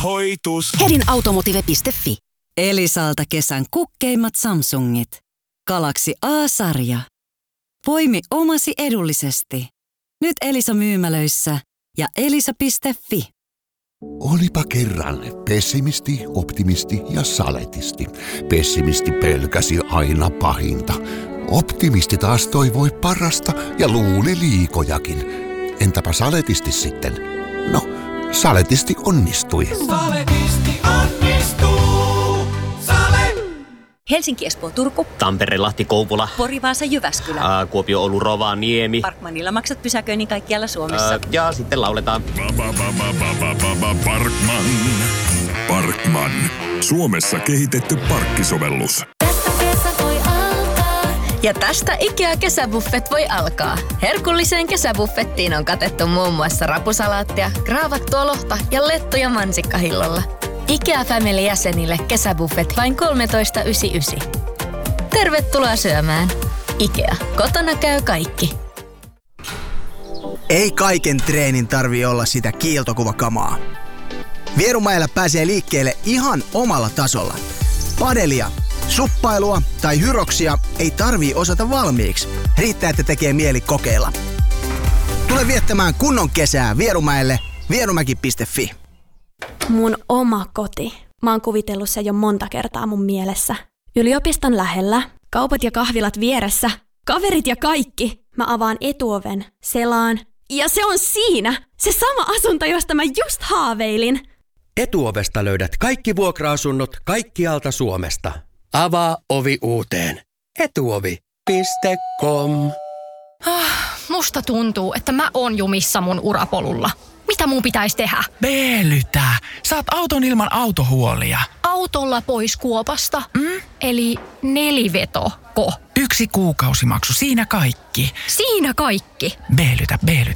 hoitus. Hedin automotive.fi. Elisalta kesän kukkeimmat Samsungit. Galaxy A-sarja. Poimi omasi edullisesti. Nyt Elisa myymälöissä ja elisa.fi. Olipa kerran pessimisti, optimisti ja saletisti. Pessimisti pelkäsi aina pahinta. Optimisti taas toivoi parasta ja luuli liikojakin. Entäpä saletisti sitten? No, saletisti onnistui. Saletisti onnistuu. Helsinki, Espoo, Turku. Tampere, Lahti, Kouvola. Pori, Vaasa, Jyväskylä. Kuopio, Oulu, Rovaniemi. Parkmanilla maksat pysäköinnin kaikkialla Suomessa. Ja sitten lauletaan. Parkman. Suomessa kehitetty parkkisovellus. Ja tästä IKEA-kesäbuffet voi alkaa. Herkulliseen kesäbuffettiin on katettu muun muassa rapusalaattia, graavattua lohta ja lettuja mansikkahillolla. IKEA Family-jäsenille kesäbuffet vain 13,99. Tervetuloa syömään. IKEA. Kotona käy kaikki. Ei kaiken treenin tarvii olla sitä kiiltokuvakamaa. Vierumäellä pääsee liikkeelle ihan omalla tasolla. Padelia, suppailua tai hyroksia ei tarvii osata valmiiksi. Riittää, että tekee mieli kokeilla. Tule viettämään kunnon kesää Vierumäelle vierumäki.fi. Mun oma koti. Mä oon kuvitellut sen jo monta kertaa mun mielessä. Yliopiston lähellä, kaupat ja kahvilat vieressä, kaverit ja kaikki. Mä avaan etuoven, selaan ja se on siinä! Se sama asunto, josta mä just haaveilin. Etuovesta löydät kaikki vuokra-asunnot kaikkialta Suomesta. Avaa ovi uuteen. Etuovi.com. Musta tuntuu, että mä oon jumissa mun urapolulla. Mitä mun pitäisi tehdä? Veelytä. Saat auton ilman autohuolia. Autolla pois kuopasta? Eli nelivetoko? 1 kuukausimaksu, siinä kaikki. Siinä kaikki? Veelytä.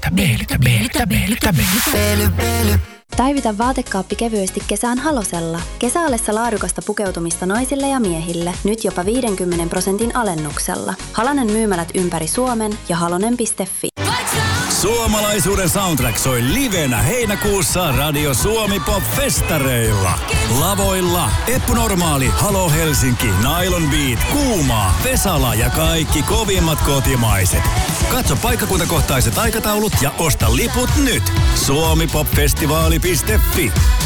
Päivitä vaatekaappi kevyesti kesään Halosella. Kesäalessa laadukasta pukeutumista naisille ja miehille. Nyt jopa 50% alennuksella. Halonen myymälät ympäri Suomen ja halonen.fi. Suomalaisuuden soundtrack soi livenä heinäkuussa Radio Suomi Pop-festareilla. Lavoilla Eppu Normaali, Halo Helsinki, Nylon Beat, Kuumaa, Vesala ja kaikki kovimmat kotimaiset. Katso paikkakuntakohtaiset aikataulut ja osta liput nyt. suomipopfestivaali.fi.